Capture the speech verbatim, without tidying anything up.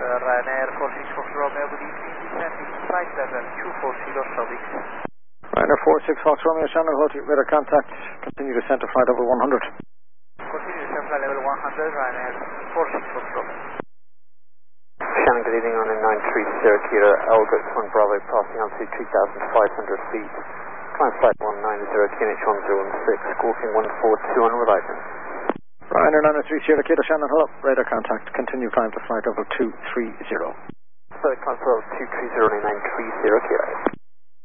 Ryanair four six four Romeo, good evening. Descending flight level two forty Southeast. Ryanair four six four Romeo, Shannon, hold your radar contact. Continue descent to flight level one hundred. Continue descent flight level one hundred, Ryanair four six four Romeo. Shannon, good evening on a nine three zero Kilo, Algot one Bravo, passing altitude three thousand five hundred feet. Climb flight one nine zero, Q N H one zero one six, squawking one four two on Relighton. Ryanair nine three zero Kilo, Shannon, hold up, radar contact. Continue climb to flight level two three zero. So climb flight level two three zero, nine three zero Kilo.